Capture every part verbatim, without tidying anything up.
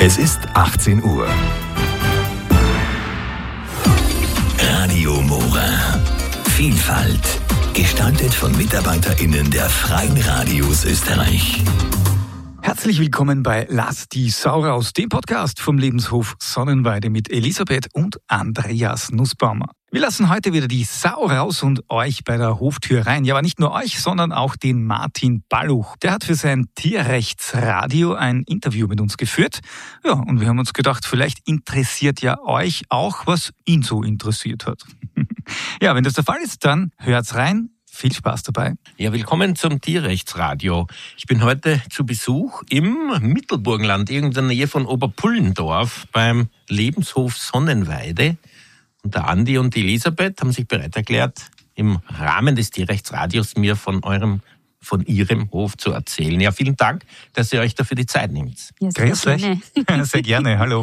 Es ist achtzehn Uhr. Radio Mora. Vielfalt. Gestaltet von MitarbeiterInnen der Freien Radios Österreich. Herzlich willkommen bei Lass die Sau raus, dem Podcast vom Lebenshof Sonnenweide mit Elisabeth und Andreas Nussbaumer. Wir lassen heute wieder die Sau raus und euch bei der Hoftür rein. Ja, aber nicht nur euch, sondern auch den Martin Balluch. Der hat für sein Tierrechtsradio ein Interview mit uns geführt. Ja, und wir haben uns gedacht, vielleicht interessiert ja euch auch, was ihn so interessiert hat. Ja, wenn das der Fall ist, dann hört's rein. Viel Spaß dabei. Ja, willkommen zum Tierrechtsradio. Ich bin heute zu Besuch im Mittelburgenland, irgendeiner Nähe von Oberpullendorf, beim Lebenshof Sonnenweide. Und der Andi und die Elisabeth haben sich bereit erklärt, im Rahmen des Tierrechtsradios mir von eurem, von ihrem Hof zu erzählen. Ja, vielen Dank, dass ihr euch dafür die Zeit nehmt. Ja, sehr Grüß gerne. Euch. Sehr gerne, hallo.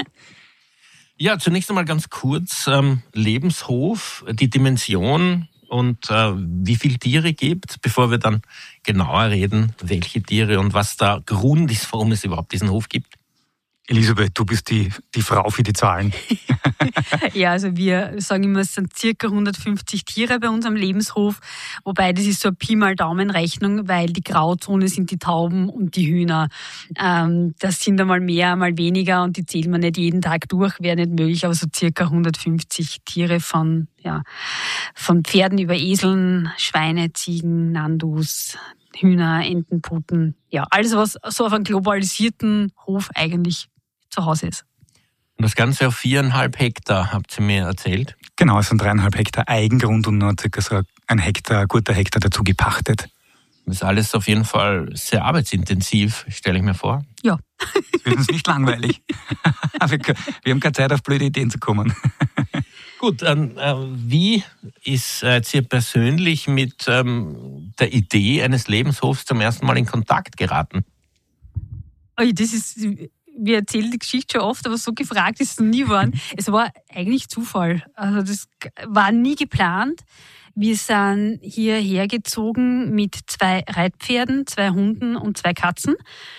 Ja, zunächst einmal ganz kurz, ähm, Lebenshof, die Dimension und äh, wie viele Tiere gibt, bevor wir dann genauer reden, welche Tiere und was der Grund ist, warum es überhaupt diesen Hof gibt. Elisabeth, du bist die, die Frau für die Zahlen. Ja, also wir sagen immer, es sind circa hundertfünfzig Tiere bei uns am Lebenshof, wobei das ist so eine Pi mal Daumen-Rechnung, weil die Grauzone sind die Tauben und die Hühner. Ähm, das sind einmal mehr, einmal weniger und die zählen wir nicht jeden Tag durch, wäre nicht möglich, aber so circa hundertfünfzig Tiere von, ja, von Pferden über Eseln, Schweine, Ziegen, Nandus, Hühner, Enten, Puten, ja, alles, was so auf einem globalisierten Hof eigentlich zu Hause ist. Und das Ganze auf viereinhalb Hektar, habt ihr mir erzählt? Genau, es sind dreieinhalb Hektar Eigengrund und nur circa so ein Hektar, ein guter Hektar dazu gepachtet. Das ist alles auf jeden Fall sehr arbeitsintensiv, stelle ich mir vor. Ja. Es wird uns nicht langweilig. Wir haben keine Zeit, auf blöde Ideen zu kommen. Gut, ähm, äh, wie ist äh, ihr persönlich mit ähm, der Idee eines Lebenshofs zum ersten Mal in Kontakt geraten? Oh, das ist, wir erzählen die Geschichte schon oft, aber so gefragt ist es noch nie geworden. Es war eigentlich Zufall. Also das war nie geplant. Wir sind hierher gezogen mit zwei Reitpferden, zwei Hunden und zwei Katzen.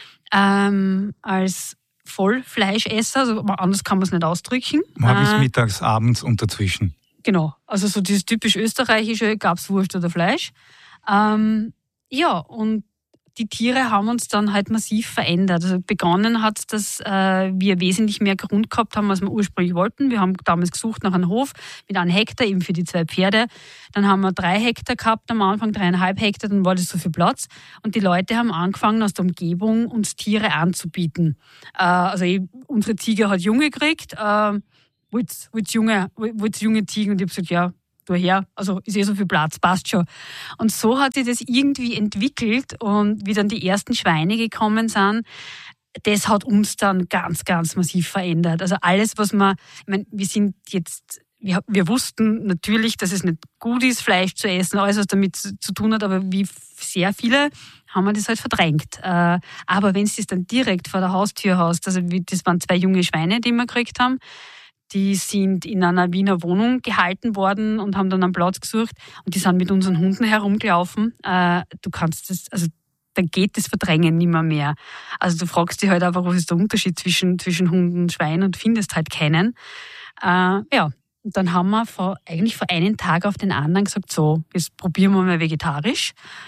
Ähm, als Vollfleischesser, also anders kann man es nicht ausdrücken. Morgens, äh, mittags, abends und dazwischen. Genau, also so dieses typisch österreichische, gab's Wurst oder Fleisch. Ähm, ja, und die Tiere haben uns dann halt massiv verändert. Also begonnen hat, dass äh, wir wesentlich mehr Grund gehabt haben, als wir ursprünglich wollten. Wir haben damals gesucht nach einem Hof mit einem Hektar, eben für die zwei Pferde. Dann haben wir drei Hektar gehabt, am Anfang dreieinhalb Hektar, dann war das so viel Platz. Und die Leute haben angefangen, aus der Umgebung uns Tiere anzubieten. Äh, also ich, unsere Ziege hat Junge gekriegt. Äh, wollt's, wollt's junge, wollt's junge Ziegen? Und ich habe gesagt, ja, du her, also ist eh so viel Platz, passt schon. Und so hat sich das irgendwie entwickelt und wie dann die ersten Schweine gekommen sind, das hat uns dann ganz, ganz massiv verändert. Also alles, was wir, ich meine, wir sind jetzt, wir, wir wussten natürlich, dass es nicht gut ist, Fleisch zu essen, alles, was damit zu, zu tun hat, aber wie sehr viele haben wir das halt verdrängt. Äh, aber wenn es das dann direkt vor der Haustür hast, also das waren zwei junge Schweine, die wir gekriegt haben, die sind in einer Wiener Wohnung gehalten worden und haben dann einen Platz gesucht und die sind mit unseren Hunden herumgelaufen. Äh, du kannst das, also dann geht das Verdrängen nicht mehr mehr. Also du fragst dich halt einfach, was ist der Unterschied zwischen, zwischen Hund und Schwein und findest halt keinen. Äh, ja, und dann haben wir vor, eigentlich vor einem Tag auf den anderen gesagt, so, jetzt probieren wir mal vegetarisch.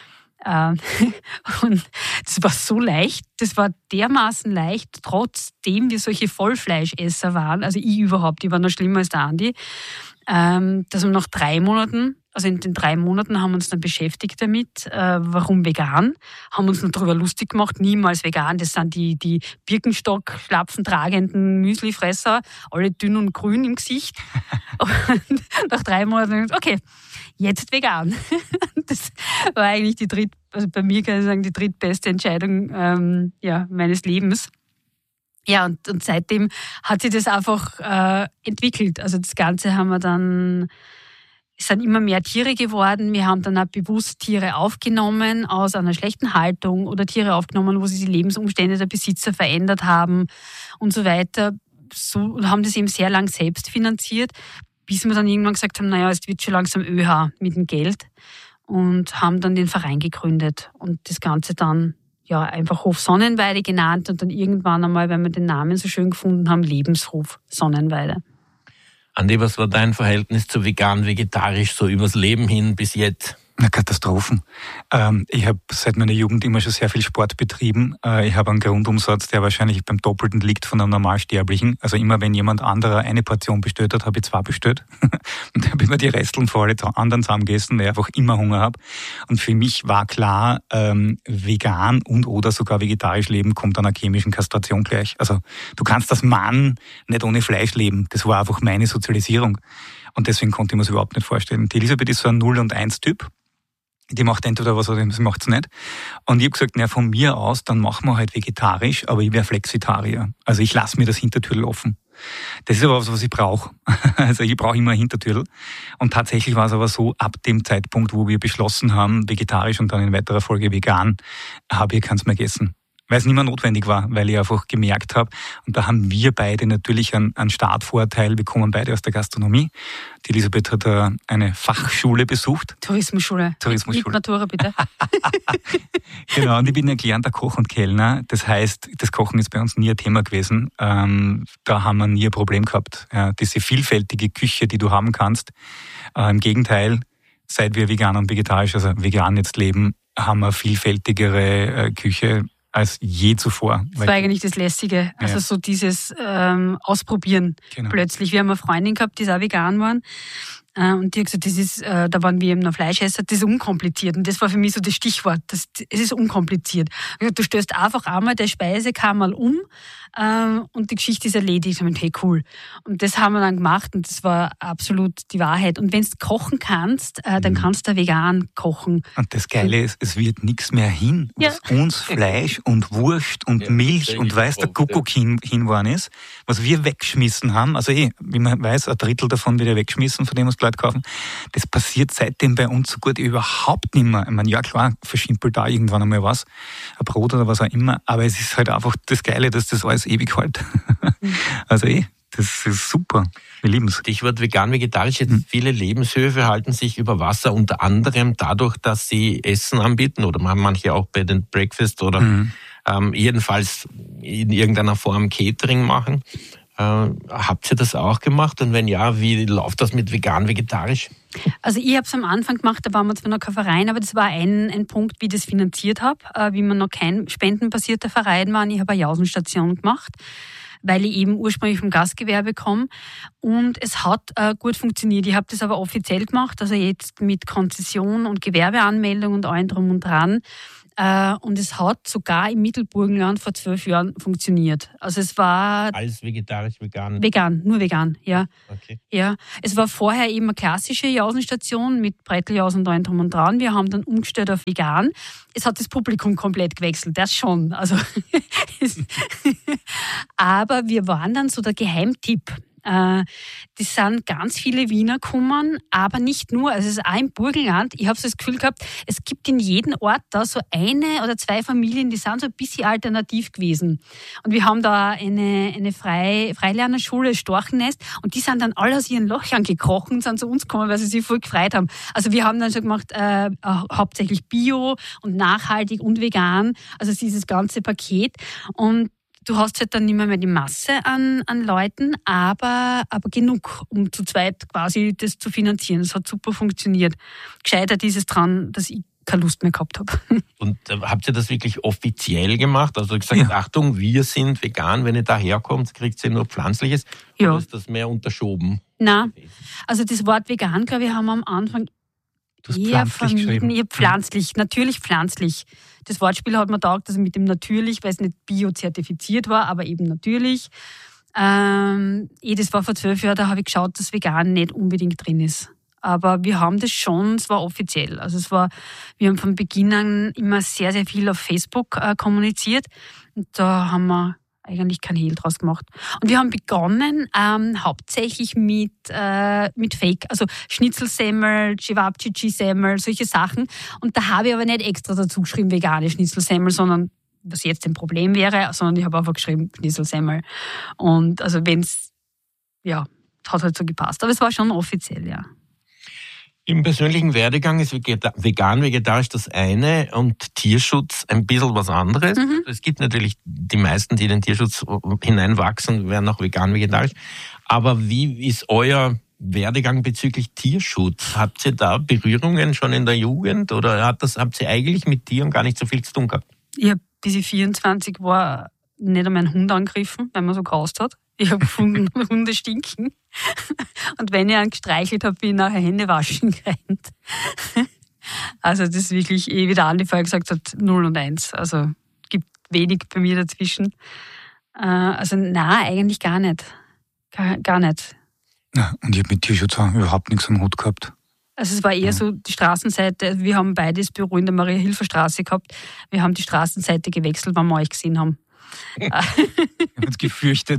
Und das war so leicht, das war dermaßen leicht, trotzdem wir solche Vollfleischesser waren, also ich überhaupt, ich war noch schlimmer als der Andi, dass wir nach drei Monaten, also in den drei Monaten haben wir uns dann beschäftigt damit, warum vegan, haben uns noch darüber lustig gemacht, niemals vegan, das sind die, die Birkenstock-Schlapfen tragenden Müslifresser, alle dünn und grün im Gesicht. Und nach drei Monaten, okay, jetzt vegan. Das war eigentlich die dritt, also bei mir kann ich sagen, die drittbeste Entscheidung ähm, ja, meines Lebens. Ja, und, und seitdem hat sich das einfach äh, entwickelt. Also das Ganze haben wir dann, es sind immer mehr Tiere geworden. Wir haben dann auch bewusst Tiere aufgenommen aus einer schlechten Haltung oder Tiere aufgenommen, wo sich die Lebensumstände der Besitzer verändert haben und so weiter. So, und haben das eben sehr lang selbst finanziert, bis wir dann irgendwann gesagt haben, naja, es wird schon langsam ÖH mit dem Geld und haben dann den Verein gegründet und das Ganze dann ja, einfach Hof Sonnenweide genannt und dann irgendwann einmal, wenn wir den Namen so schön gefunden haben, Lebenshof Sonnenweide. Andi, was war dein Verhältnis zu vegan, vegetarisch, so übers Leben hin bis jetzt? Na, Katastrophen. Ähm, ich habe seit meiner Jugend immer schon sehr viel Sport betrieben. Äh, ich habe einen Grundumsatz, der wahrscheinlich beim Doppelten liegt von einem Normalsterblichen. Also immer, wenn jemand anderer eine Portion bestellt hat, habe ich zwei bestellt. Und habe immer die Resteln vor alle anderen zusammengegessen, weil ich einfach immer Hunger habe. Und für mich war klar, ähm, vegan und oder sogar vegetarisch leben kommt einer chemischen Kastration gleich. Also du kannst als Mann nicht ohne Fleisch leben. Das war einfach meine Sozialisierung. Und deswegen konnte ich mir das überhaupt nicht vorstellen. Die Elisabeth ist so ein null und eins Typ. Die macht entweder was oder sie macht's nicht. Und ich habe gesagt, na, von mir aus, dann machen wir halt vegetarisch, aber ich wäre Flexitarier. Also ich lasse mir das Hintertürl offen. Das ist aber was, was ich brauche. Also ich brauche immer ein Hintertürl. Und tatsächlich war es aber so, ab dem Zeitpunkt, wo wir beschlossen haben, vegetarisch und dann in weiterer Folge vegan, habe ich keins mehr gegessen. Weil es nicht mehr notwendig war, weil ich einfach gemerkt habe, und da haben wir beide natürlich einen, einen Startvorteil, wir kommen beide aus der Gastronomie. Die Elisabeth hat eine Fachschule besucht. Tourismusschule. Tourismusschule. Mit Matura, bitte. Genau, und ich bin ein gelernter Koch und Kellner. Das heißt, das Kochen ist bei uns nie ein Thema gewesen. Ähm, da haben wir nie ein Problem gehabt. Ja, diese vielfältige Küche, die du haben kannst. Äh, Im Gegenteil, seit wir vegan und vegetarisch, also vegan jetzt leben, haben wir vielfältigere äh, Küche als je zuvor. Das war eigentlich das Lässige. Also ja. so dieses ähm, Ausprobieren genau. Plötzlich. Wir haben eine Freundin gehabt, die ist auch vegan war. Äh, und die hat gesagt, das ist, äh, da waren wir eben noch Fleischesser, das ist unkompliziert. Und das war für mich so das Stichwort. Das, es ist unkompliziert. Du stößt einfach einmal der Speisekammer um äh, und die Geschichte ist erledigt. Und hey, cool. Und das haben wir dann gemacht und das war absolut die Wahrheit. Und wenn du kochen kannst, äh, dann kannst du vegan kochen. Und das Geile ist, es wird nichts mehr hin, was ja. uns Fleisch und Wurst und ja, Milch und weiß der Kuckuck hin, hinwaren ist, was wir weggeschmissen haben. Also eh, wie man weiß, ein Drittel davon wird ja weggeschmissen, von dem was Leute kaufen. Das passiert seitdem bei uns so gut überhaupt nicht mehr. Ich meine, ja klar, verschimpelt da irgendwann einmal was, ein Brot oder was auch immer, aber es ist halt einfach das Geile, dass das alles ewig hält. Mhm. Also eh, das ist super. Wir lieben es. Stichwort vegan, vegetarisch. Jetzt mhm. viele Lebenshöfe halten sich über Wasser, unter anderem dadurch, dass sie Essen anbieten oder manche auch bei den Breakfast oder mhm. ähm, jedenfalls in irgendeiner Form Catering machen. Äh, habt ihr das auch gemacht? Und wenn ja, wie läuft das mit vegan, vegetarisch? Also ich habe es am Anfang gemacht, da waren wir zwar noch kein Verein, aber das war ein, ein Punkt, wie ich das finanziert habe, äh, wie wir noch kein spendenbasierter Verein waren. Ich habe eine Jausenstation gemacht, weil ich eben ursprünglich vom Gastgewerbe komme. Und es hat äh, gut funktioniert. Ich habe das aber offiziell gemacht, also jetzt mit Konzession und Gewerbeanmeldung und allem drum und dran. Und es hat sogar im Mittelburgenland vor zwölf Jahren funktioniert. Also es war... Alles vegetarisch, vegan? Vegan, nur vegan, ja. Okay. Ja. Es war vorher eben eine klassische Jausenstation mit Breiteljausen und allem drum und dran. Wir haben dann umgestellt auf vegan. Es hat das Publikum komplett gewechselt, das schon. Also aber wir waren dann so der Geheimtipp. Das sind ganz viele Wiener gekommen, aber nicht nur. Also es ist auch im Burgenland. Ich habe so das Gefühl gehabt, es gibt in jedem Ort da so eine oder zwei Familien, die sind so ein bisschen alternativ gewesen. Und wir haben da eine, eine Frei, Freilernerschule, Storchennest, und die sind dann alle aus ihren Löchern gekrochen und sind zu uns gekommen, weil sie sich voll gefreut haben. Also wir haben dann schon gemacht, äh, hauptsächlich Bio und nachhaltig und vegan, also dieses ganze Paket. Und du hast halt dann nicht mehr, mehr die Masse an, an Leuten, aber, aber genug, um zu zweit quasi das zu finanzieren. Das hat super funktioniert. Gescheitert ist es dran, dass ich keine Lust mehr gehabt habe. Und äh, habt ihr das wirklich offiziell gemacht? Also gesagt, ja. Achtung, wir sind vegan, wenn ihr daherkommt, kriegt ihr nur Pflanzliches? Ja. Oder ist das mehr unterschoben? Nein, also das Wort vegan, glaube ich, haben wir am Anfang eher vermieden. Eher pflanzlich, natürlich pflanzlich. Das Wortspiel hat mir taugt, also mit dem natürlich, weil es nicht bio-zertifiziert war, aber eben natürlich. Ähm, eh, das war vor zwölf Jahren, da habe ich geschaut, dass vegan nicht unbedingt drin ist. Aber wir haben das schon, es war offiziell. Also es war, wir haben von Beginn an immer sehr, sehr viel auf Facebook äh, kommuniziert. Und da haben wir eigentlich kein Hehl draus gemacht. Und wir haben begonnen ähm, hauptsächlich mit, äh, mit Fake, also Schnitzelsemmel, Cevapcici-Semmel, solche Sachen. Und da habe ich aber nicht extra dazu geschrieben, vegane Schnitzelsemmel, sondern was jetzt ein Problem wäre, sondern ich habe einfach geschrieben, Schnitzelsemmel. Und also wenn es, ja, hat halt so gepasst. Aber es war schon offiziell, ja. Im persönlichen Werdegang ist vegan-vegetarisch das eine und Tierschutz ein bisschen was anderes. Mhm. Es gibt natürlich die meisten, die in den Tierschutz hineinwachsen, werden auch vegan-vegetarisch. Aber wie ist euer Werdegang bezüglich Tierschutz? Habt ihr da Berührungen schon in der Jugend oder hat das, habt ihr eigentlich mit Tieren gar nicht so viel zu tun gehabt? Ich habe, bis ich vierundzwanzig war, nicht einmal einen Hund angegriffen, weil man so graust hat. Ich habe gefunden, Hunde stinken. Und wenn ich einen gestreichelt habe, bin ich nachher Hände waschen gerannt. Also das ist wirklich, eh wie der Andi vorher gesagt hat, null und eins. Also gibt wenig bei mir dazwischen. Also nein, eigentlich gar nicht. Gar, gar nicht. Ja, und ich habe mit Tierschutz auch überhaupt nichts am Hut gehabt. Also es war eher so die Straßenseite. Wir haben beide das Büro in der Maria-Hilfer-Straße gehabt. Wir haben die Straßenseite gewechselt, wenn wir euch gesehen haben. Ich habe uns gefürchtet.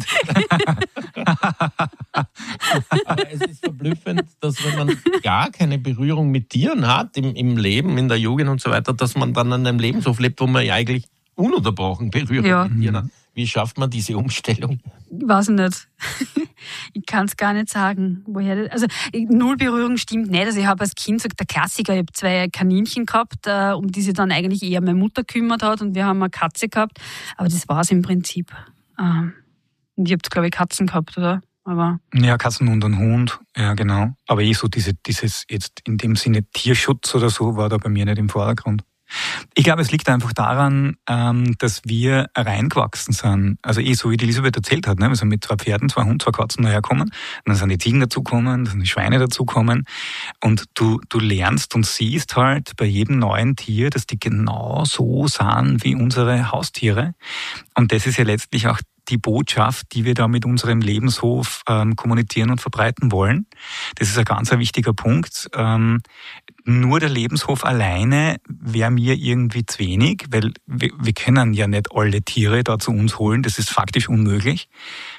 Aber es ist verblüffend, dass wenn man gar keine Berührung mit Tieren hat, im, im Leben, in der Jugend und so weiter, dass man dann an einem Lebenshof lebt, wo man ja eigentlich ununterbrochen Berührung ja. mit Tieren hat. Wie schafft man diese Umstellung? Ich weiß nicht. Ich kann es gar nicht sagen, woher das, also null Berührung stimmt nicht. Also ich habe als Kind so der Klassiker, ich habe zwei Kaninchen gehabt, äh, um die sich dann eigentlich eher meine Mutter gekümmert hat und wir haben eine Katze gehabt. Aber das war es im Prinzip. Ähm, und ihr habt, glaube ich, Katzen gehabt, oder? Aber ja, Katzen und ein Hund, ja genau. Aber eh so diese, dieses jetzt in dem Sinne Tierschutz oder so war da bei mir nicht im Vordergrund. Ich glaube, es liegt einfach daran, dass wir reingewachsen sind. Also eh so wie die Elisabeth erzählt hat, ne? Wir sind mit zwei Pferden, zwei Hunden, zwei Katzen daherkommen. Dann sind die Ziegen dazugekommen, dann sind die Schweine dazugekommen. Und du, du lernst und siehst halt bei jedem neuen Tier, dass die genau so sind wie unsere Haustiere. Und das ist ja letztlich auch die Botschaft, die wir da mit unserem Lebenshof ähm, kommunizieren und verbreiten wollen. Das ist ein ganz ein wichtiger Punkt. Ähm, nur der Lebenshof alleine wäre mir irgendwie zu wenig, weil wir, wir können ja nicht alle Tiere da zu uns holen. Das ist faktisch unmöglich.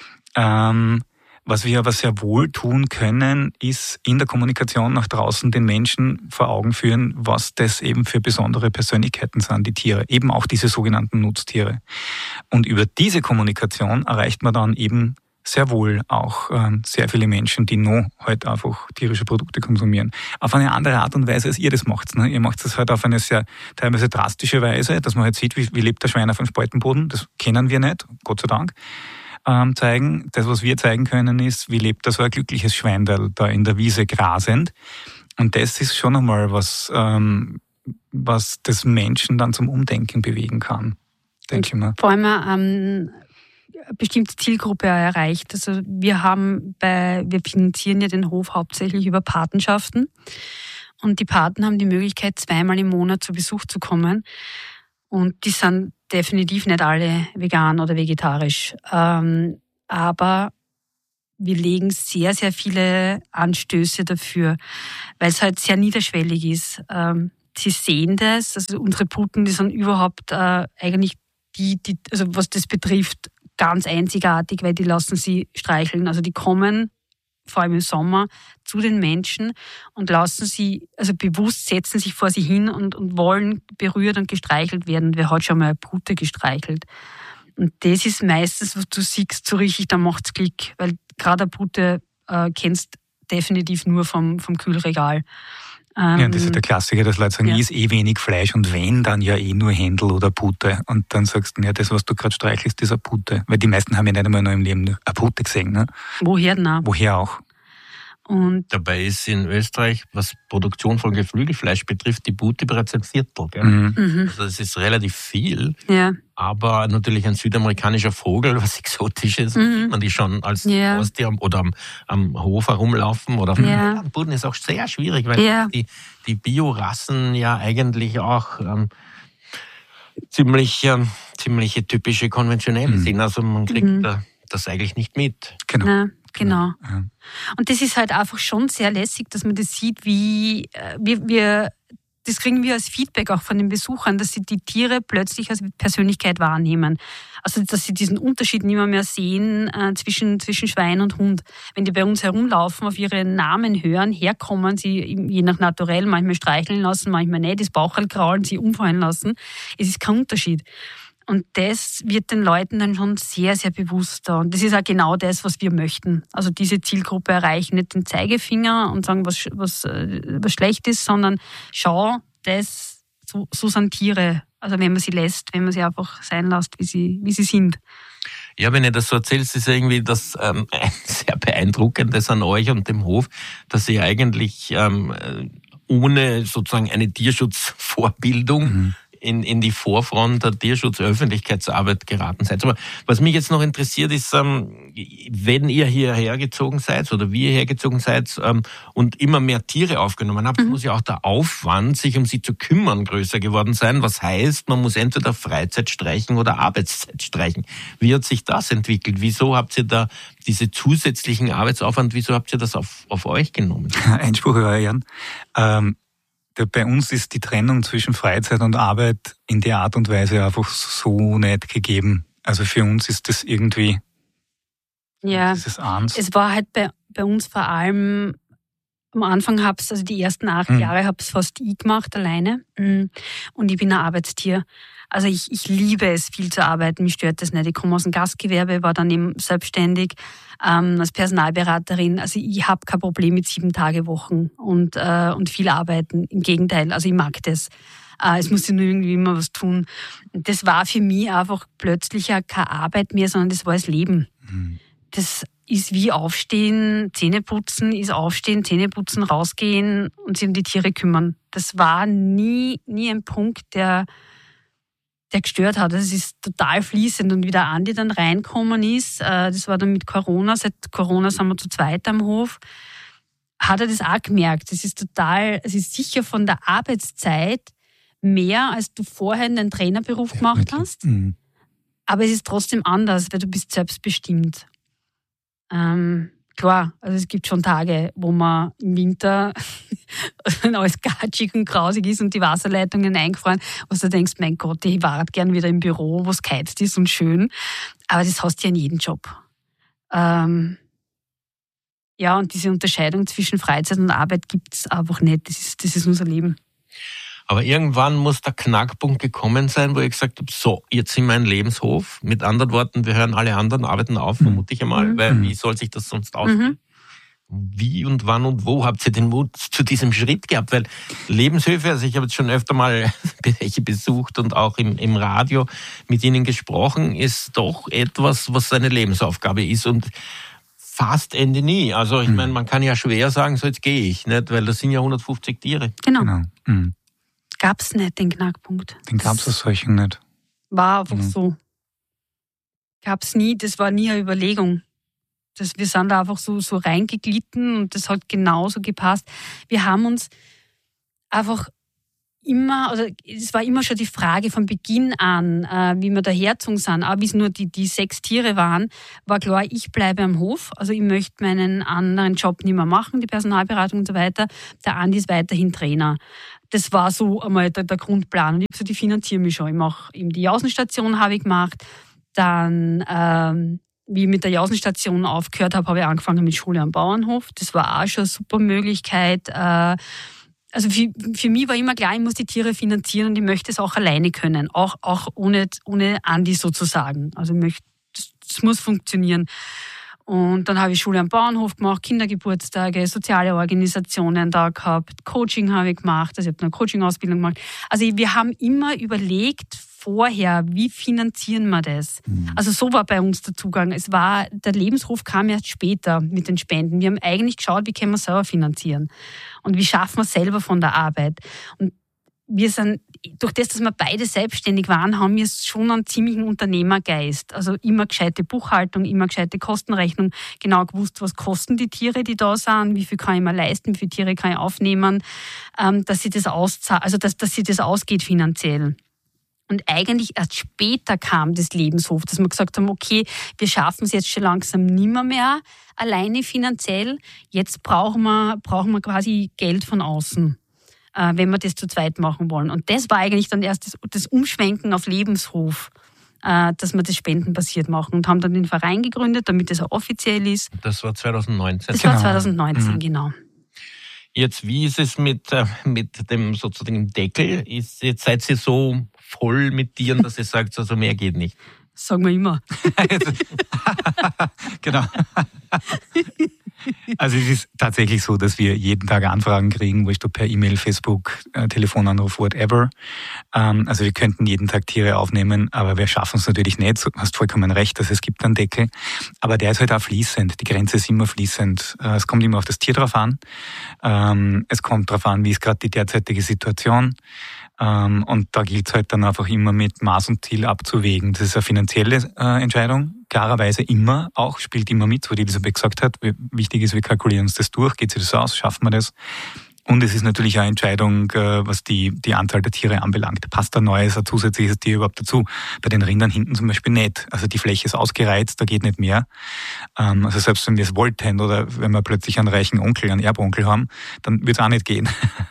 Ähm, was wir aber sehr wohl tun können, ist in der Kommunikation nach draußen den Menschen vor Augen führen, was das eben für besondere Persönlichkeiten sind, die Tiere, eben auch diese sogenannten Nutztiere. Und über diese Kommunikation erreicht man dann eben sehr wohl auch ähm, sehr viele Menschen, die noch halt einfach tierische Produkte konsumieren. Auf eine andere Art und Weise, als ihr das macht. Ne? Ihr macht das halt auf eine sehr teilweise drastische Weise, dass man halt sieht, wie, wie lebt der Schwein auf einem Spaltenboden. Das kennen wir nicht, Gott sei Dank. Zeigen. Das, was wir zeigen können, ist, wie lebt da so ein glückliches Schwein da in der Wiese grasend. Und das ist schon einmal was, ähm, was das Menschen dann zum Umdenken bewegen kann, denke ich mal. Vor allem ähm, eine bestimmte Zielgruppe erreicht. Also wir haben bei, wir finanzieren ja den Hof hauptsächlich über Patenschaften. Und die Paten haben die Möglichkeit, zweimal im Monat zu Besuch zu kommen. Und die sind definitiv nicht alle vegan oder vegetarisch. Ähm, aber wir legen sehr, sehr viele Anstöße dafür, weil es halt sehr niederschwellig ist. Ähm, sie sehen das, also unsere Puten, die sind überhaupt äh, eigentlich die, die, also was das betrifft, ganz einzigartig, weil die lassen sie streicheln. Also die kommen vor allem im Sommer, zu den Menschen und lassen sie, also bewusst setzen sich vor sie hin und, und wollen berührt und gestreichelt werden. Wer hat schon mal eine Pute gestreichelt? Und das ist meistens, was du siehst, so richtig, da macht's Klick, weil gerade eine Pute äh, kennst definitiv nur vom, vom Kühlregal. Ähm, ja, das ist der Klassiker, dass Leute sagen, ja. ist eh wenig Fleisch und wenn, dann ja eh nur Händel oder Pute. Und dann sagst du, ja, das, was du gerade streichelst, ist eine Pute. Weil die meisten haben ja nicht einmal noch im Leben eine Pute gesehen. Ne? Woher denn auch? Woher auch? Und dabei ist in Österreich, was Produktion von Geflügelfleisch betrifft, die Pute bereits ein Viertel. Gell? Mhm. Also das ist relativ viel. Ja. Aber natürlich ein südamerikanischer Vogel, was exotisch ist, mhm. sieht man die schon als ja. Haustier oder am, am Hof herumlaufen. Oder ja. Puten ist auch sehr schwierig, weil ja. die, die Biorassen ja eigentlich auch ähm, ziemlich, ähm, ziemliche typische konventionelle mhm. sind. Also man kriegt mhm. da, das eigentlich nicht mit. Genau. Na. Genau. Ja. Und das ist halt einfach schon sehr lässig, dass man das sieht, wie wir, wir, das kriegen wir als Feedback auch von den Besuchern, dass sie die Tiere plötzlich als Persönlichkeit wahrnehmen. Also, dass sie diesen Unterschied nicht mehr, mehr sehen äh, zwischen, zwischen Schwein und Hund. Wenn die bei uns herumlaufen, auf ihre Namen hören, herkommen, sie je nach Naturell manchmal streicheln lassen, manchmal nicht, das Baucherl kraulen, sie umfallen lassen. Es ist kein Unterschied. Und das wird den Leuten dann schon sehr, sehr bewusster. Und das ist auch genau das, was wir möchten. Also diese Zielgruppe erreichen, nicht den Zeigefinger und sagen, was, was, was schlecht ist, sondern schau, das, so, so sind Tiere. Also wenn man sie lässt, wenn man sie einfach sein lässt, wie sie, wie sie sind. Ja, wenn ihr das so erzählst, ist irgendwie das ähm, ein sehr beeindruckendes an euch und dem Hof, dass ihr eigentlich ähm, ohne sozusagen eine Tierschutzvorbildung mhm. in, in die Vorfront der Tierschutz-Öffentlichkeitsarbeit geraten seid. Aber was mich jetzt noch interessiert ist, ähm, wenn ihr hierher gezogen seid oder wie ihr hergezogen seid ähm, und immer mehr Tiere aufgenommen habt, mhm. muss ja auch der Aufwand, sich um sie zu kümmern, größer geworden sein. Was heißt, man muss entweder Freizeit streichen oder Arbeitszeit streichen. Wie hat sich das entwickelt? Wieso habt ihr da diese zusätzlichen Arbeitsaufwand, wieso habt ihr das auf, auf euch genommen? Einspruch, Herr Jan. Ähm, bei uns ist die Trennung zwischen Freizeit und Arbeit in der Art und Weise einfach so nicht gegeben. Also für uns ist das irgendwie, ja, das ist eins. Es war halt bei, bei uns vor allem, am Anfang hab's, also die ersten acht hm. Jahre hab's fast ich gemacht, alleine. Und ich bin ein Arbeitstier. Also ich, ich liebe es, viel zu arbeiten, mich stört das nicht. Ich komme aus dem Gastgewerbe, war dann eben selbstständig ähm, als Personalberaterin. Also ich habe kein Problem mit sieben Tage Wochen und, äh, und viel arbeiten. Im Gegenteil, also ich mag das. Äh, es muss ja nur irgendwie immer was tun. Das war für mich einfach plötzlich ja keine Arbeit mehr, sondern das war das Leben. Mhm. Das ist wie aufstehen, Zähne putzen, ist aufstehen, Zähne putzen, rausgehen und sich um die Tiere kümmern. Das war nie, nie ein Punkt, der der gestört hat. Es ist total fließend. Und wie der Andi dann reingekommen ist, das war dann mit Corona, seit Corona sind wir zu zweit am Hof, hat er das auch gemerkt. Es ist total, es ist sicher von der Arbeitszeit mehr, als du vorher in deinen Trainerberuf gemacht hast. Mhm. Aber es ist trotzdem anders, weil du bist selbstbestimmt. Ähm, klar, also es gibt schon Tage, wo man im Winter alles gatschig und grausig ist und die Wasserleitungen eingefroren, wo du denkst, mein Gott, ich war gern wieder im Büro, wo es geheizt ist und schön. Aber das hast du ja in jedem Job. Ähm, ja, und diese Unterscheidung zwischen Freizeit und Arbeit gibt es einfach nicht. Das ist, das ist unser Leben. Aber irgendwann muss der Knackpunkt gekommen sein, wo ich gesagt habe, so, jetzt sind wir ein Lebenshof. Mit anderen Worten, wir hören alle anderen Arbeiten auf, vermute ich einmal, mhm. weil wie soll sich das sonst ausgehen? Mhm. Wie und wann und wo habt ihr den Mut zu diesem Schritt gehabt? Weil Lebenshöfe, also ich habe jetzt schon öfter mal welche besucht und auch im, im Radio mit ihnen gesprochen, ist doch etwas, was eine Lebensaufgabe ist und fast Ende nie. Also ich mhm. meine, man kann ja schwer sagen, so jetzt gehe ich, nicht, weil das sind ja hundertfünfzig Tiere. Genau. genau. Mhm. Gab's nicht, den Knackpunkt. Den gab's als solchen nicht. War einfach mhm. so. Gab's nie, das war nie eine Überlegung. Das, wir sind da einfach so, so reingeglitten und das hat genauso gepasst. Wir haben uns einfach immer, also es war immer schon die Frage von Beginn an, äh, wie wir dahergezogen sind, auch wie es nur die, die sechs Tiere waren, war klar, ich bleibe am Hof, also ich möchte meinen anderen Job nicht mehr machen, die Personalberatung und so weiter. Der Andi ist weiterhin Trainer. Das war so einmal der, der Grundplan. Und ich habe gesagt, ich finanziere mich schon. Ich mache eben die Außenstation, habe ich gemacht. Dann, ähm, wie ich mit der Außenstation aufgehört habe, habe ich angefangen mit Schule am Bauernhof. Das war auch schon eine super Möglichkeit. Äh, also für, für mich war immer klar, ich muss die Tiere finanzieren und ich möchte es auch alleine können. Auch, auch ohne, ohne Andi sozusagen. Also ich möchte, das, das muss funktionieren. Und dann habe ich Schule am Bauernhof gemacht, Kindergeburtstage, soziale Organisationen da gehabt, Coaching habe ich gemacht, also ich habe eine Coaching-Ausbildung gemacht. Also wir haben immer überlegt vorher, wie finanzieren wir das? Mhm. Also so war bei uns der Zugang. Es war, der Lebenshof kam erst später mit den Spenden. Wir haben eigentlich geschaut, wie können wir selber finanzieren und wie schaffen wir es selber von der Arbeit. Und wir sind, durch das, dass wir beide selbstständig waren, haben wir schon einen ziemlichen Unternehmergeist. Also immer gescheite Buchhaltung, immer gescheite Kostenrechnung, genau gewusst, was kosten die Tiere, die da sind, wie viel kann ich mir leisten, wie viele Tiere kann ich aufnehmen, dass sie das auszahlt, also dass, dass sie das ausgeht finanziell. Und eigentlich erst später kam das Lebenshof, dass wir gesagt haben, okay, wir schaffen es jetzt schon langsam nimmer mehr alleine finanziell. Jetzt brauchen wir, brauchen wir quasi Geld von außen, wenn wir das zu zweit machen wollen. Und das war eigentlich dann erst das, das Umschwenken auf Lebenshof, dass wir das spendenbasiert machen und haben dann den Verein gegründet, damit das auch offiziell ist. Das war zwanzig neunzehn. Das war zwanzig neunzehn, mhm. genau. Jetzt, wie ist es mit, äh, mit dem sozusagen Deckel? Ist, jetzt seid ihr so voll mit Tieren, dass ihr sagt, also mehr geht nicht? Sagen wir immer. Genau. Also es ist tatsächlich so, dass wir jeden Tag Anfragen kriegen, wurscht ob per E-Mail, Facebook, äh, Telefonanruf, whatever. Ähm, also wir könnten jeden Tag Tiere aufnehmen, aber wir schaffen es natürlich nicht. Du hast vollkommen recht, dass es gibt einen Deckel. Aber der ist halt auch fließend. Die Grenze ist immer fließend. Äh, es kommt immer auf das Tier drauf an. Ähm, es kommt drauf an, wie ist gerade die derzeitige Situation. Ähm, und da gilt es halt dann einfach immer mit Maß und Ziel abzuwägen. Das ist eine finanzielle äh, Entscheidung. Klarerweise immer auch, spielt immer mit, so wie Elisabeth gesagt hat. Wichtig ist, wir kalkulieren uns das durch, geht sich das aus, schaffen wir das. Und es ist natürlich eine Entscheidung, was die, die Anzahl der Tiere anbelangt. Passt ein neues, ein zusätzliches Tier überhaupt dazu? Bei den Rindern hinten zum Beispiel nicht. Also die Fläche ist ausgereizt, da geht nicht mehr. Also selbst wenn wir es wollten oder wenn wir plötzlich einen reichen Onkel, einen Erbonkel haben, dann wird es auch nicht gehen.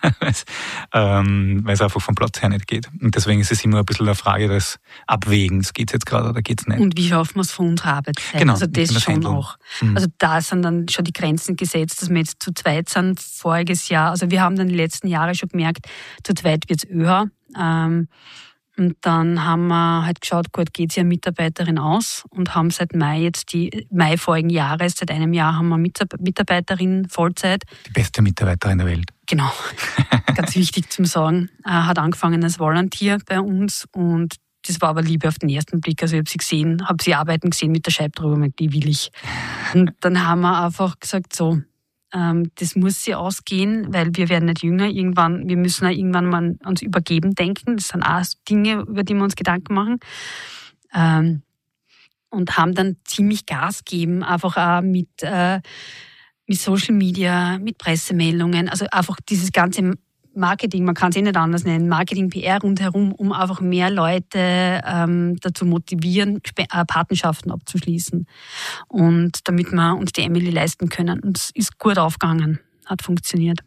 Weil es einfach vom Platz her nicht geht. Und deswegen ist es immer ein bisschen eine Frage des Abwägens. Geht es jetzt gerade oder geht es nicht? Und wie schaffen wir es von unserer Arbeitszeit? Genau, also das, das schon Handeln. Auch. Mhm. Also da sind dann schon die Grenzen gesetzt, dass wir jetzt zu zweit sind. Voriges Jahr, also wir haben dann die letzten Jahre schon gemerkt, zu zweit wird es öher. Ähm, und dann haben wir halt geschaut, gut, geht sich eine Mitarbeiterin aus und haben seit Mai jetzt die, Mai vorigen Jahres, seit einem Jahr haben wir Mitarbeiterin Vollzeit. Die beste Mitarbeiterin der Welt. Genau, ganz wichtig zum Sagen. Äh, hat angefangen als Volunteer bei uns und das war aber Liebe auf den ersten Blick. Also ich habe sie gesehen, habe sie arbeiten gesehen mit der Scheibe drüber, die will ich. Und dann haben wir einfach gesagt, so, das muss sie ausgehen, weil wir werden nicht jünger. Irgendwann, wir müssen auch irgendwann mal uns übergeben denken. Das sind auch Dinge, über die wir uns Gedanken machen. Ähm, und haben dann ziemlich Gas gegeben, einfach auch mit, äh, mit Social Media, mit Pressemeldungen. Also einfach dieses ganze Marketing, man kann es eh nicht anders nennen, Marketing, P R rundherum, um einfach mehr Leute ähm, dazu motivieren, Sp- äh, Patenschaften abzuschließen. Und damit wir uns die Emily leisten können. Und es ist gut aufgegangen, hat funktioniert.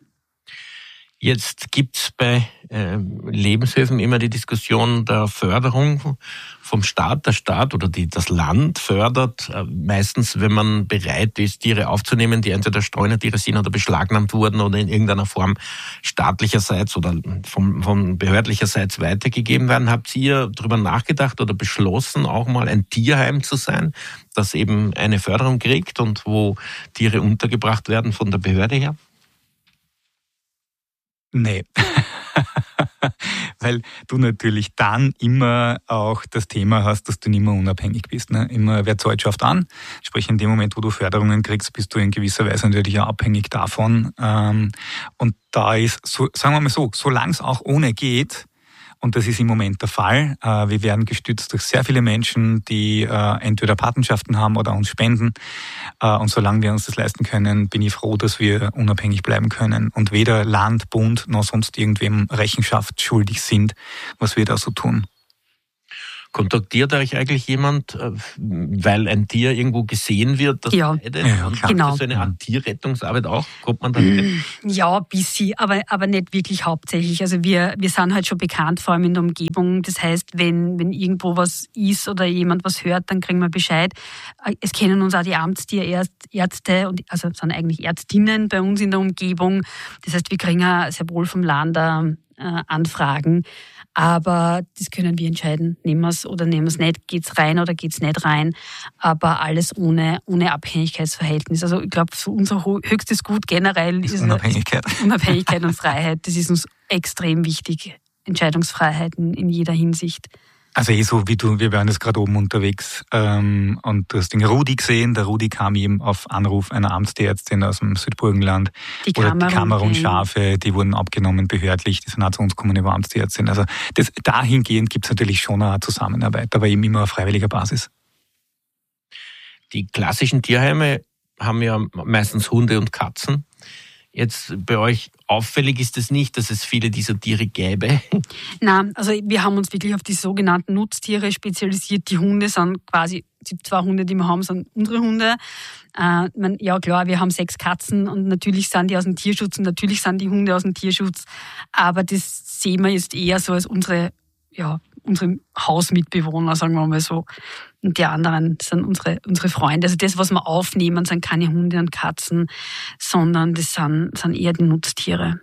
Jetzt gibt's bei äh, Lebenshöfen immer die Diskussion der Förderung vom Staat. Der Staat oder die, das Land fördert äh, meistens, wenn man bereit ist, Tiere aufzunehmen, die entweder Streunentiere sind oder beschlagnahmt wurden oder in irgendeiner Form staatlicherseits oder vom, von behördlicherseits weitergegeben werden. Habt ihr darüber nachgedacht oder beschlossen, auch mal ein Tierheim zu sein, das eben eine Förderung kriegt und wo Tiere untergebracht werden von der Behörde her? Nee, weil du natürlich dann immer auch das Thema hast, dass du nicht mehr unabhängig bist. Ne? Immer, wer zahlt, schafft an. Sprich, in dem Moment, wo du Förderungen kriegst, bist du in gewisser Weise natürlich auch abhängig davon. Und da ist, so, sagen wir mal so, solange es auch ohne geht, und das ist im Moment der Fall. Wir werden gestützt durch sehr viele Menschen, die entweder Patenschaften haben oder uns spenden. Und solange wir uns das leisten können, bin ich froh, dass wir unabhängig bleiben können und weder Land, Bund noch sonst irgendwem Rechenschaft schuldig sind, was wir da so tun. Kontaktiert euch eigentlich jemand, weil ein Tier irgendwo gesehen wird, das ja. leidet? Ja, und genau. so eine Art Tierrettungsarbeit auch? Kommt man da hin? Ja, ein bisschen, aber, aber nicht wirklich hauptsächlich. Also wir, wir sind halt schon bekannt, vor allem in der Umgebung. Das heißt, wenn, wenn irgendwo was ist oder jemand was hört, dann kriegen wir Bescheid. Es kennen uns auch die Amtstierärzte, und also sind eigentlich Ärztinnen bei uns in der Umgebung. Das heißt, wir kriegen auch sehr wohl vom Land äh, Anfragen. Aber das können wir entscheiden, nehmen wir es oder nehmen wir es nicht, geht es rein oder geht es nicht rein, aber alles ohne, ohne Abhängigkeitsverhältnis. Also ich glaube, so unser höchstes Gut generell ist, ist Unabhängigkeit. Unabhängigkeit und Freiheit. Das ist uns extrem wichtig, Entscheidungsfreiheiten in jeder Hinsicht. Also eh so wie du, wir waren jetzt gerade oben unterwegs ähm, und du hast den Rudi gesehen. Der Rudi kam eben auf Anruf einer Amtstierärztin aus dem Südburgenland. Die Oder die Kamerun-Schafe, die wurden abgenommen behördlich, die sind auch zu uns gekommen über Amtstierärztin. Also das, dahingehend gibt es natürlich schon eine Zusammenarbeit, aber eben immer auf freiwilliger Basis. Die klassischen Tierheime haben ja meistens Hunde und Katzen. Jetzt bei euch auffällig ist es nicht, dass es viele dieser Tiere gäbe? Nein, also wir haben uns wirklich auf die sogenannten Nutztiere spezialisiert. Die Hunde sind quasi, die zwei Hunde, die wir haben, sind unsere Hunde. Äh, man, ja klar, wir haben sechs Katzen und natürlich sind die aus dem Tierschutz und natürlich sind die Hunde aus dem Tierschutz. Aber das sehen wir jetzt eher so als unsere, ja, unsere Hausmitbewohner, sagen wir mal so. Und die anderen sind unsere, unsere Freunde. Also das, was wir aufnehmen, sind keine Hunde und Katzen, sondern das sind, sind eher die Nutztiere.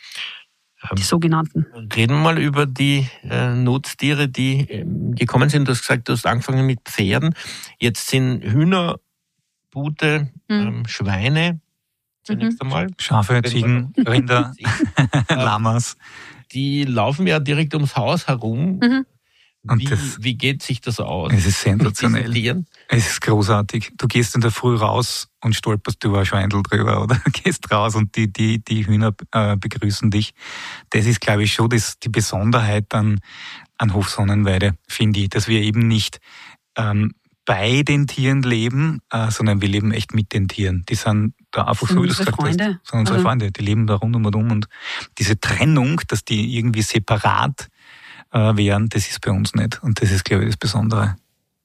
Die sogenannten. Reden wir mal über die äh, Nutztiere, die äh, gekommen sind. Du hast gesagt, du hast angefangen mit Pferden. Jetzt sind Hühner, Pute, mhm. ähm, Schweine, zunächst mhm. einmal. Schafe, Ziegen, Rinder, Lamas. Die laufen ja direkt ums Haus herum. Mhm. Und wie, das, wie geht sich das aus? Es ist sensationell. Es ist großartig. Du gehst in der Früh raus und stolperst über ein Schweindel drüber oder gehst raus und die, die, die Hühner äh, begrüßen dich. Das ist, glaube ich, schon das, die Besonderheit an, an Hof Sonnenweide, finde ich, dass wir eben nicht ähm, bei den Tieren leben, äh, sondern wir leben echt mit den Tieren. Die sind da einfach so, wie du es gesagt hast, sind unsere also. Freunde. Die leben da rund um und um. Und diese Trennung, dass die irgendwie separat wären, das ist bei uns nicht. Und das ist, glaube ich, das Besondere.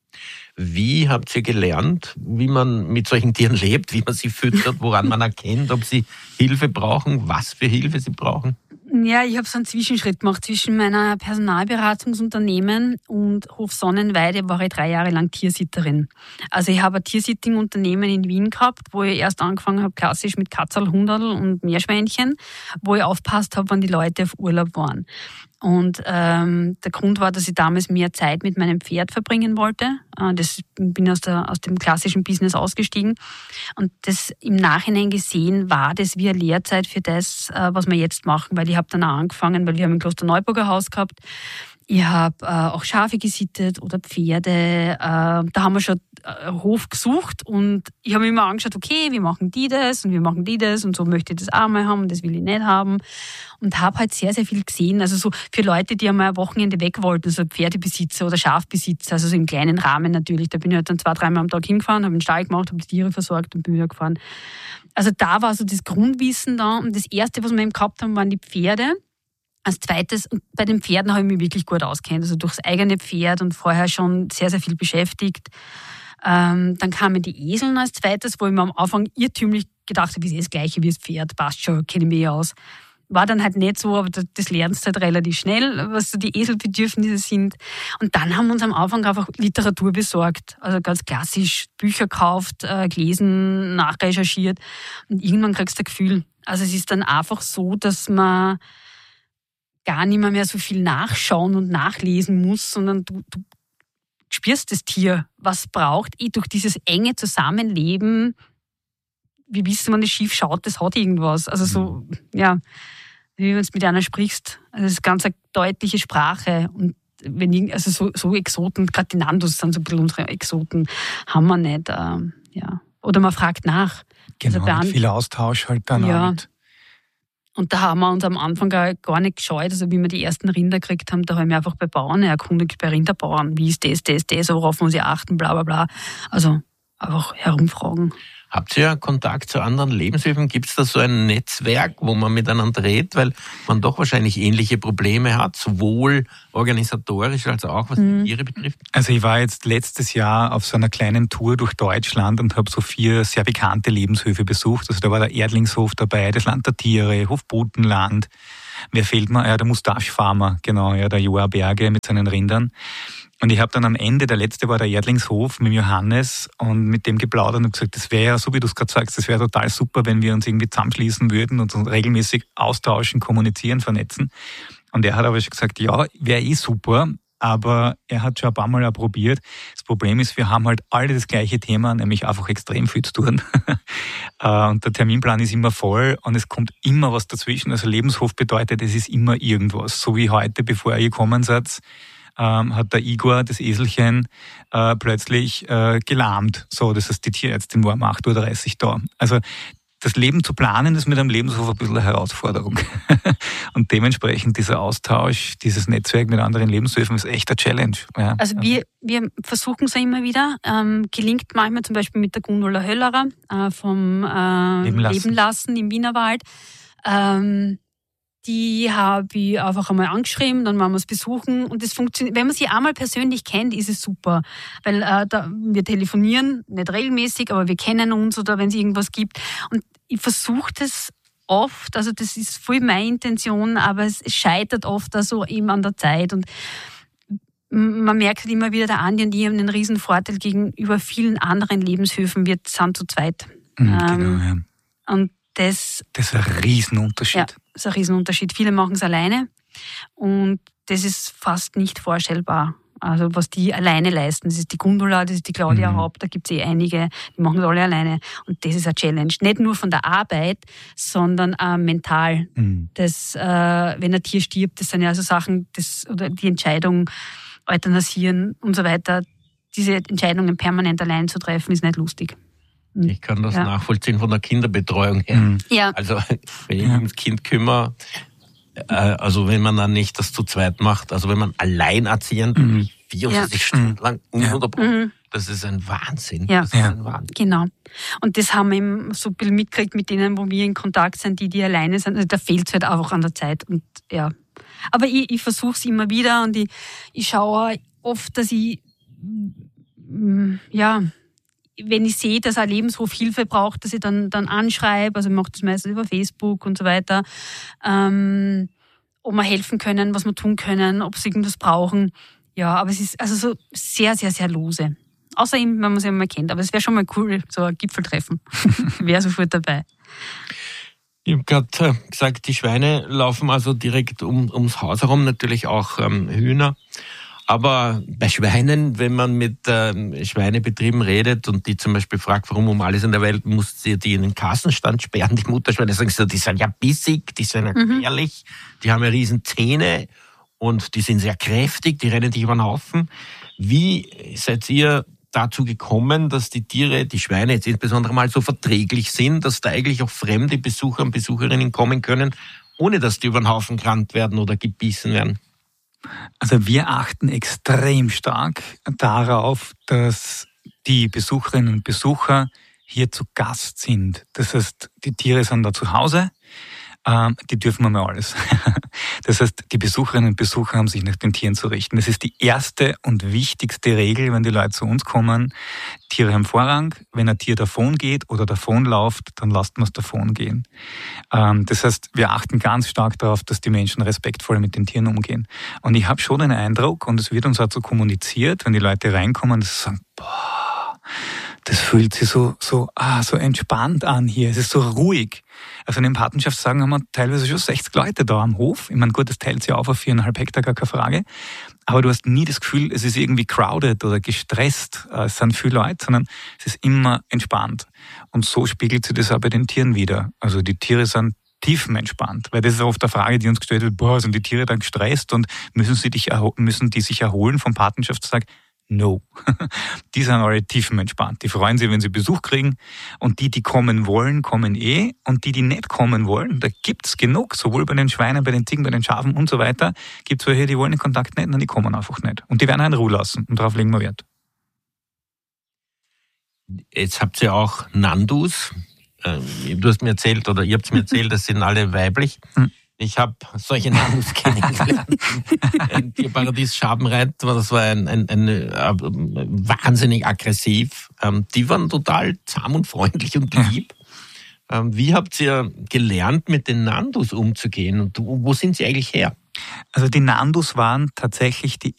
Wie habt ihr gelernt, wie man mit solchen Tieren lebt, wie man sie füttert, woran man erkennt, ob sie Hilfe brauchen, was für Hilfe sie brauchen? Ja, ich habe so einen Zwischenschritt gemacht zwischen meiner Personalberatungsunternehmen und Hof Sonnenweide war ich drei Jahre lang Tiersitterin. Also ich habe ein Tiersitting-Unternehmen in Wien gehabt, wo ich erst angefangen habe, klassisch mit Katzel, Hunderl und Meerschweinchen, wo ich aufgepasst habe, wann die Leute auf Urlaub waren. Und ähm, der Grund war, dass ich damals mehr Zeit mit meinem Pferd verbringen wollte. Äh, das bin aus, der, aus dem klassischen Business ausgestiegen. Und das im Nachhinein gesehen war das wie eine Lehrzeit für das, äh, was wir jetzt machen. Weil ich habe dann auch angefangen, weil wir haben ein Klosterneuburger Haus gehabt. Ich habe äh, auch Schafe gesittet oder Pferde. Äh, da haben wir schon äh, Hof gesucht und ich habe mir immer angeschaut, okay, wie machen die das und wie machen die das und so möchte ich das auch mal haben und das will ich nicht haben. Und habe halt sehr, sehr viel gesehen. Also so für Leute, die einmal ein Wochenende weg wollten, so Pferdebesitzer oder Schafbesitzer, also so im kleinen Rahmen natürlich. Da bin ich halt dann zwei, dreimal am Tag hingefahren, habe einen Stall gemacht, habe die Tiere versorgt und bin wieder gefahren. Also da war so das Grundwissen da und das Erste, was wir eben gehabt haben, waren die Pferde. Als zweites, und bei den Pferden habe ich mich wirklich gut auskennt, also durchs eigene Pferd und vorher schon sehr, sehr viel beschäftigt. Ähm, dann kamen die Eseln als zweites, wo ich mir am Anfang irrtümlich gedacht habe, ist eh das Gleiche wie das Pferd, passt schon, kenne ich mich aus. War dann halt nicht so, aber das lernst du halt relativ schnell, was so die Eselbedürfnisse sind. Und dann haben wir uns am Anfang einfach Literatur besorgt, also ganz klassisch Bücher gekauft, äh, gelesen, nachrecherchiert und irgendwann kriegst du ein Gefühl. Also es ist dann einfach so, dass man gar nicht mehr, mehr so viel nachschauen und nachlesen muss, sondern du, du spürst das Tier, was braucht. Eh durch dieses enge Zusammenleben, wie wissen, wenn es schief schaut, das hat irgendwas. Also so, ja, wie wenn du mit einer sprichst. Also das ist ganz eine deutliche Sprache. Und wenn ich, also so, so Exoten, gerade die Nandus sind so ein bisschen unsere Exoten, haben wir nicht. Ähm, ja. Oder man fragt nach. Genau, also viel Austausch halt dann ja. auch mit. Und da haben wir uns am Anfang gar nicht gescheut. Also wie wir die ersten Rinder gekriegt haben, da haben wir einfach bei Bauern erkundigt, bei Rinderbauern. Wie ist das, das, das, worauf muss ich achten, bla bla bla. Also einfach herumfragen. Habt ihr Kontakt zu anderen Lebenshöfen? Gibt es da so ein Netzwerk, wo man miteinander redet, weil man doch wahrscheinlich ähnliche Probleme hat, sowohl organisatorisch als auch was die Tiere betrifft? Also ich war jetzt letztes Jahr auf so einer kleinen Tour durch Deutschland und habe so vier sehr bekannte Lebenshöfe besucht. Also da war der Erdlingshof dabei, das Land der Tiere, Hof Botenland. Wer fehlt mir? Ja, der Mustache-Farmer, genau, ja, der Joa Berge mit seinen Rindern. Und ich habe dann am Ende, der letzte war der Erdlingshof mit Johannes und mit dem geplaudert und gesagt, das wäre ja, so wie du es gerade sagst, das wäre total super, wenn wir uns irgendwie zusammenschließen würden und uns regelmäßig austauschen, kommunizieren, vernetzen. Und er hat aber schon gesagt, ja, wäre eh super, aber er hat schon ein paar Mal auch probiert. Das Problem ist, wir haben halt alle das gleiche Thema, nämlich einfach extrem viel zu tun. Und der Terminplan ist immer voll und es kommt immer was dazwischen. Also Lebenshof bedeutet, es ist immer irgendwas. So wie heute, bevor ihr gekommen seid, Ähm, hat der Igor, das Eselchen, äh, plötzlich äh, gelahmt. So, das heißt, die Tierärztin war um acht Uhr dreißig da. Also das Leben zu planen ist mit einem Lebenshof ein bisschen eine Herausforderung. Und dementsprechend dieser Austausch, dieses Netzwerk mit anderen Lebenshöfen ist echt eine Challenge. Ja. Also wir, wir versuchen es ja immer wieder. Ähm, gelingt manchmal zum Beispiel mit der Gundula Höllerer äh, vom äh, Leben, lassen. Leben lassen im Wienerwald. Ähm, Die habe ich einfach einmal angeschrieben, dann wollen wir es besuchen und das funktioniert. Wenn man sie einmal persönlich kennt, ist es super, weil äh, da, wir telefonieren, nicht regelmäßig, aber wir kennen uns oder wenn es irgendwas gibt. Und ich versuche das oft, also das ist voll meine Intention, aber es scheitert oft also eben an der Zeit. Und man merkt halt immer wieder, der Andi und ich haben einen riesen Vorteil gegenüber vielen anderen Lebenshöfen. Wir sind zu zweit. Mhm, ähm, genau, ja. Und das, Das ist ein Riesenunterschied. ja, ist ein Riesenunterschied. Viele machen es alleine und das ist fast nicht vorstellbar. Also was die alleine leisten, das ist die Gundula, das ist die Claudia Mhm. Haupt, da gibt es eh einige, die machen das alle alleine. Und das ist eine Challenge. Nicht nur von der Arbeit, sondern auch mental. Mhm. Das, äh, wenn ein Tier stirbt, das sind ja so Sachen, das, oder die Entscheidung, Euthanasieren und so weiter, diese Entscheidungen permanent allein zu treffen, ist nicht lustig. Ich kann das Ja. nachvollziehen von der Kinderbetreuung her. Mhm. Ja, Also wenn ich Ja. mich ums Kind kümmere, äh, also wenn man dann nicht das zu zweit macht, also wenn man alleinerziehend Mhm. vierundzwanzig Ja. Stunden lang ununterbrochen, Mhm. das ist ein Wahnsinn. Ja. Das ist Ja. ein Wahnsinn. genau. Und das haben wir eben so ein bisschen mitgekriegt mit denen, wo wir in Kontakt sind, die, die alleine sind. Also da fehlt es halt einfach an der Zeit. Und ja. Aber ich, ich versuche es immer wieder und ich, ich schaue oft, dass ich, mm, ja, wenn ich sehe, dass ein Lebenshof Hilfe braucht, dass ich dann, dann anschreibe, also ich mache das meistens über Facebook und so weiter, ähm, ob wir helfen können, was wir tun können, ob sie irgendwas brauchen. Ja, aber es ist also so sehr, sehr, sehr lose. Außer eben, wenn man sich einmal kennt. Aber es wäre schon mal cool, so ein Gipfeltreffen. Wäre sofort dabei. Ich habe gerade gesagt, die Schweine laufen also direkt um, ums Haus herum, natürlich auch ähm, Hühner. Aber bei Schweinen, wenn man mit ähm, Schweinebetrieben redet und die zum Beispiel fragt, warum um alles in der Welt muss sie die in den Kassenstand sperren, die Mutterschweine, sagen sie, die sind ja bissig, die sind ja gefährlich, die haben ja riesen Zähne und die sind sehr kräftig, die rennen dich über den Haufen. Wie seid ihr dazu gekommen, dass die Tiere, die Schweine jetzt insbesondere mal so verträglich sind, dass da eigentlich auch fremde Besucher und Besucherinnen kommen können, ohne dass die über den Haufen gerannt werden oder gebissen werden? Also wir achten extrem stark darauf, dass die Besucherinnen und Besucher hier zu Gast sind. Das heißt, die Tiere sind da zu Hause, ähm, die dürfen wir mal alles. Das heißt, die Besucherinnen und Besucher haben sich nach den Tieren zu richten. Das ist die erste und wichtigste Regel, wenn die Leute zu uns kommen. Tiere haben Vorrang. Wenn ein Tier davon geht oder davonläuft, dann lasst man es davon gehen. Ähm, das heißt, wir achten ganz stark darauf, dass die Menschen respektvoll mit den Tieren umgehen. Und ich habe schon den Eindruck, und es wird uns auch so kommuniziert, wenn die Leute reinkommen, dass sie sagen, boah, das fühlt sich so, so, ah, so entspannt an hier. Es ist so ruhig. Also in den Patenschaftssagen haben wir teilweise schon sechzig Leute da am Hof. Ich meine, gut, das teilt sich auf auf viereinhalb Hektar, gar keine Frage. Aber du hast nie das Gefühl, es ist irgendwie crowded oder gestresst. Es sind viele Leute, sondern es ist immer entspannt. Und so spiegelt sich das auch bei den Tieren wieder. Also die Tiere sind tiefenentspannt, weil das ist oft eine Frage, die uns gestellt wird, boah, sind die Tiere dann gestresst und müssen sie dich erho- müssen die sich erholen vom Patenschaftstag? No. Die sind alle tiefenentspannt. Die freuen sich, wenn sie Besuch kriegen. Und die, die kommen wollen, kommen eh. Und die, die nicht kommen wollen, da gibt's genug, sowohl bei den Schweinen, bei den Ziegen, bei den Schafen und so weiter, gibt's welche, die wollen den Kontakt nicht, und die kommen einfach nicht. Und die werden auch in Ruhe lassen. Und darauf legen wir Wert. Jetzt habt ihr auch Nandus. Du hast mir erzählt, oder ihr habt mir erzählt, das sind alle weiblich. Hm. Ich habe solche Nandus kennengelernt. Ein Tierparadies Schabenreit, das war ein, ein, ein, ein wahnsinnig aggressiv. Die waren total zahm und freundlich und lieb. Wie habt ihr gelernt, mit den Nandus umzugehen und wo sind sie eigentlich her? Also die Nandus waren tatsächlich die